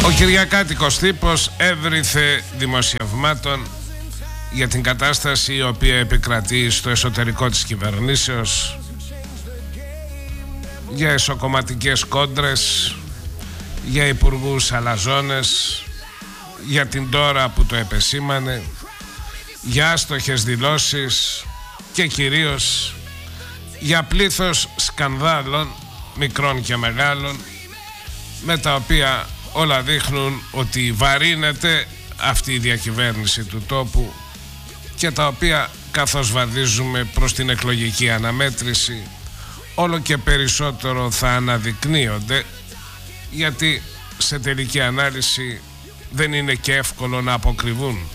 Ο κυριακάτικος τύπος έβριθε δημοσιευμάτων για την κατάσταση η οποία επικρατεί στο εσωτερικό της κυβερνήσεως, για εσωκομματικές κόντρες, για υπουργούς αλαζόνες, για την τώρα που το επεσήμανε, για άστοχες δηλώσεις και κυρίως για πλήθος σκανδάλων μικρών και μεγάλων, με τα οποία όλα δείχνουν ότι βαρύνεται αυτή η διακυβέρνηση του τόπου και τα οποία, καθώς βαδίζουμε προς την εκλογική αναμέτρηση, όλο και περισσότερο θα αναδεικνύονται, γιατί σε τελική ανάλυση δεν είναι και εύκολο να αποκρυβούν